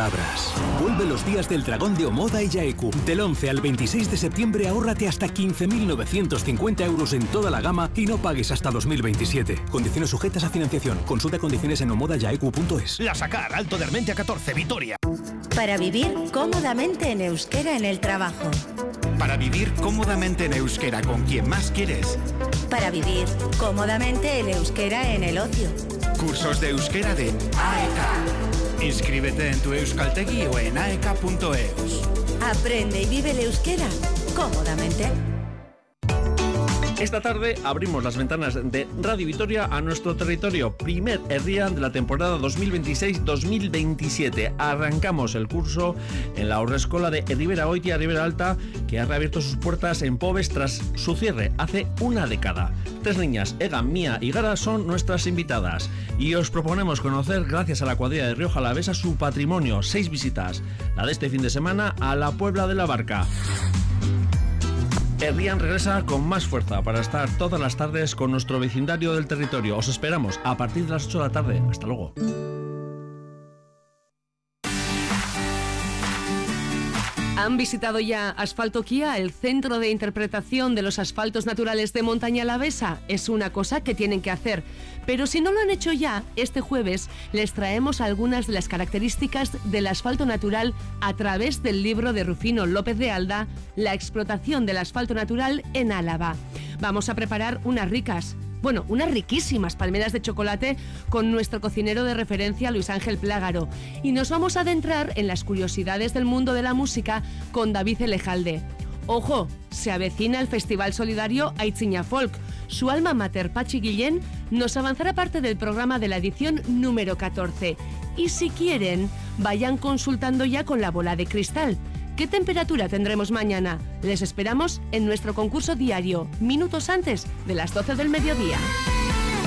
abras. Vuelve los días del dragón de Omoda y Yaeku. Del 11 al 26 de septiembre ahórrate hasta 15.950 euros en toda la gama y no pagues hasta 2027. Condiciones sujetas a financiación. Consulta condiciones en omodayaeku.es. La Sacar, Alto de Armentia 14, Vitoria. Para vivir cómodamente en euskera en el trabajo. Para vivir cómodamente en euskera con quien más quieres. Para vivir cómodamente en euskera en el ocio. Cursos de euskera de AEK. Inscríbete en tu Euskaltegi o en aek.eus. Aprende y vive el euskera cómodamente. Esta tarde abrimos las ventanas de Radio Vitoria a nuestro territorio. Primer herrian de la temporada 2026-2027. Arrancamos el curso en la Aurreskola de Ribera Oitia, Ribera Alta, que ha reabierto sus puertas en Pobes tras su cierre hace una década. 3 niñas, Ega, Mía y Gara, son nuestras invitadas. Y os proponemos conocer, gracias a la cuadrilla de Rioja Alavesa, su patrimonio. 6 visitas. La de este fin de semana a la Puebla de la Barca. Herrian regresa con más fuerza para estar todas las tardes con nuestro vecindario del territorio. Os esperamos a partir de las 8 de la tarde. Hasta luego. ¿Han visitado ya Asfaltokia, el centro de interpretación de los asfaltos naturales de Montaña Alavesa? Es una cosa que tienen que hacer. Pero si no lo han hecho ya, este jueves les traemos algunas de las características del asfalto natural a través del libro de Rufino López de Alda, La explotación del asfalto natural en Álava. Vamos a preparar unas riquísimas palmeras de chocolate con nuestro cocinero de referencia, Luis Ángel Plágaro. Y nos vamos a adentrar en las curiosidades del mundo de la música con David Elejalde. Ojo, se avecina el Festival Solidario Aitziña Folk. Su alma mater, Patxi Guillén, nos avanzará parte del programa de la edición número 14. Y si quieren, vayan consultando ya con la bola de cristal. ¿Qué temperatura tendremos mañana? Les esperamos en nuestro concurso diario, minutos antes de las 12 del mediodía.